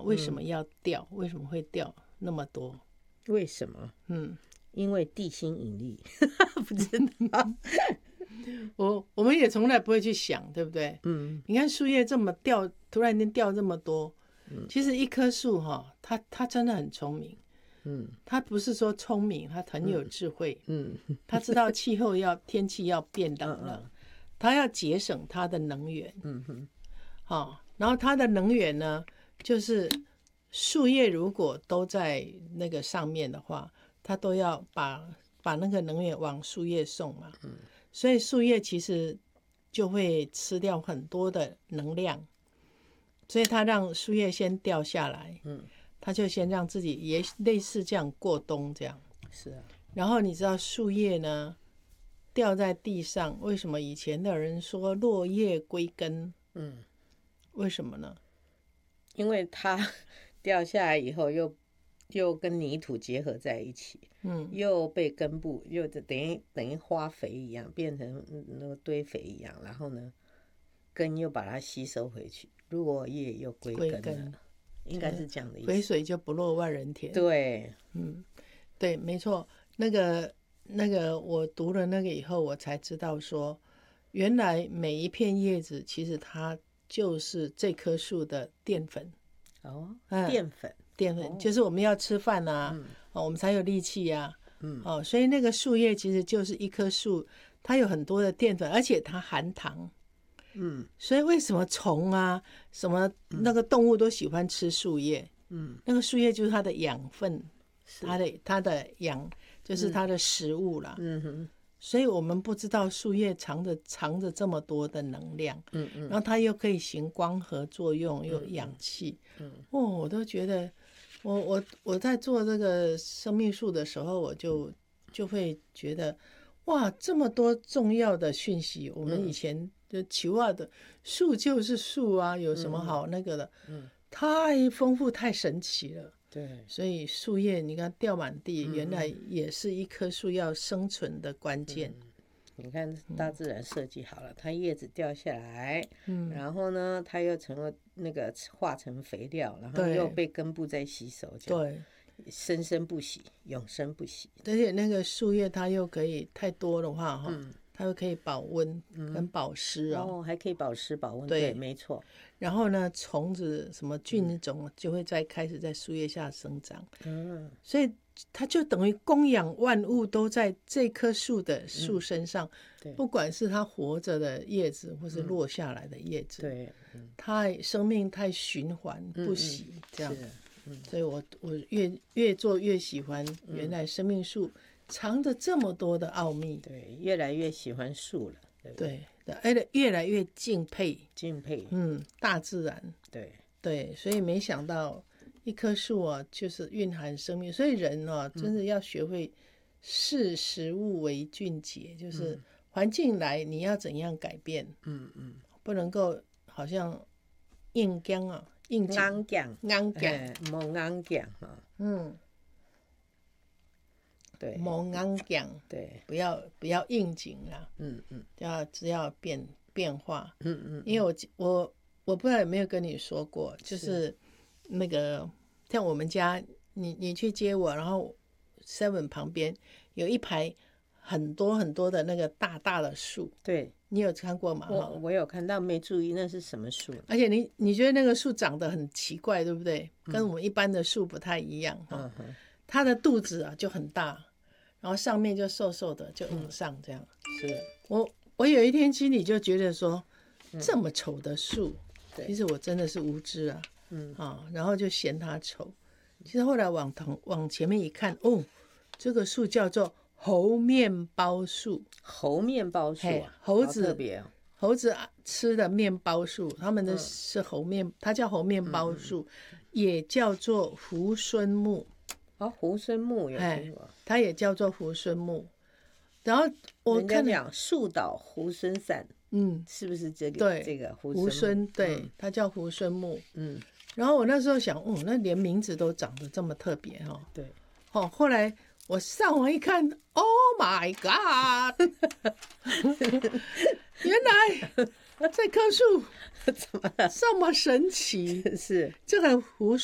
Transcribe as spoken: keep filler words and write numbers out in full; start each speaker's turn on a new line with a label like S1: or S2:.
S1: 为什么要掉？嗯、为什么会掉那么多？
S2: 为什么？
S1: 嗯，
S2: 因为地心引力，不知道。
S1: 我我们也从来不会去想，对不对？嗯，你看树叶这么掉，突然间掉这么多，嗯，其实一棵树哈，它它真的很聪明。嗯，他不是说聪明，他很有智慧。嗯，他知道气候要天气要变冷了，他要节省他的能源。嗯哼，好，然后他的能源呢，就是树叶如果都在那个上面的话，他都要把把那个能源往树叶送嘛。嗯，所以树叶其实就会吃掉很多的能量，所以他让树叶先掉下来。嗯。他就先让自己也类似这样过冬这样，
S2: 是啊。
S1: 然后你知道树叶呢掉在地上，为什么以前的人说落叶归根？嗯，为什么呢？
S2: 因为它掉下来以后又又跟泥土结合在一起，嗯，又被根部又等于等于花肥一样，变成那个堆肥一样，然后呢，根又把它吸收回去，落叶又归根了。归根应该是这样的意思。
S1: 肥水就不落外人田。
S2: 对，
S1: 嗯，对，没错。那个那个，我读了那个以后，我才知道说，原来每一片叶子其实它就是这棵树的淀粉。
S2: 哦，嗯、淀粉，
S1: 淀粉、哦、就是我们要吃饭啊，嗯哦、我们才有力气啊。嗯，哦，所以那个树叶其实就是一棵树，它有很多的淀粉，而且它含糖。嗯，所以为什么虫啊，什么那个动物都喜欢吃树叶？嗯，那个树叶就是它的养分，它的它的养就是它的食物啦。嗯哼，所以我们不知道树叶藏着藏着这么多的能量。嗯嗯，然后它又可以行光合作用，又有氧气。嗯，哦，我都觉得，我我我在做这个生命树的时候，我就就会觉得，哇，这么多重要的讯息，我们以前。就求啊的树就是树啊，有什么好那个的？嗯，嗯太丰富太神奇了。
S2: 对，
S1: 所以树叶你看掉满地，嗯、原来也是一棵树要生存的关键。
S2: 嗯、你看大自然设计好了，它叶子掉下来，嗯，然后呢，它又成了那个化成肥料，然后又被根部再吸收，
S1: 对，
S2: 生生不息，永生不息。
S1: 而且那个树叶它又可以太多的话，哈、嗯。它又可以保温跟保湿啊、
S2: 哦，还可以保湿保温， 对, 对，没错。
S1: 然后呢，虫子什么菌种就会在开始在树叶下生长，嗯，所以它就等于供养万物都在这棵树的树身上，嗯、不管是它活着的叶子或是落下来的叶子，
S2: 对，
S1: 嗯，太生命太循环不息，嗯、这样，嗯，所以我我越越做越喜欢，原来生命树。藏着这么多的奥秘，
S2: 对，越来越喜欢树了，对不对？
S1: 对，而且越来越敬佩，
S2: 敬佩，
S1: 嗯，大自然，
S2: 对
S1: 对，所以没想到一棵树啊，就是蕴含生命，所以人啊，真的要学会视食物为俊杰，嗯、就是环境来，你要怎样改变？嗯嗯，不能够好像硬刚啊，硬
S2: 刚讲，
S1: 硬讲，
S2: 莫硬讲啊，嗯。对，
S1: 莫硬讲，
S2: 对，
S1: 不要不要应景啦，嗯嗯，要只要变变化，嗯嗯，因为我我我不知道有没有跟你说过，就是那个像我们家，你你去接我，然后 seven 旁边有一排很多很多的那个大大的树，
S2: 对，
S1: 你有看过吗？
S2: 我我有看到，没注意那是什么树，
S1: 而且你你觉得那个树长得很奇怪，对不对？跟我们一般的树不太一样，嗯哼。它的肚子啊就很大，然后上面就瘦瘦的，就往上这样。
S2: 是
S1: 我我有一天心里就觉得说，嗯、这么丑的树，其实我真的是无知啊，嗯啊，然后就嫌它丑。其实后来往同往前面一看，哦，这个树叫做猴面包树。
S2: 猴面包树、啊，
S1: 猴子
S2: 特别、哦、
S1: 猴子吃的面包树，他们的是猴面，嗯、它叫猴面包树，嗯、也叫做猢狲木。
S2: 哦，猢狲木有听过，
S1: 它也叫做猢狲木。然后我看
S2: 讲树倒猢狲散，嗯，是不是这个？
S1: 对，
S2: 这个
S1: 猢狲，对，嗯、它叫猢狲木。嗯，然后我那时候想，哦，那连名字都长得这么特别哈、哦。
S2: 对，
S1: 哦，后来我上网一看 ，Oh my God！ 原来这棵树
S2: 怎么了？
S1: 这么神奇，
S2: 是
S1: 这个猢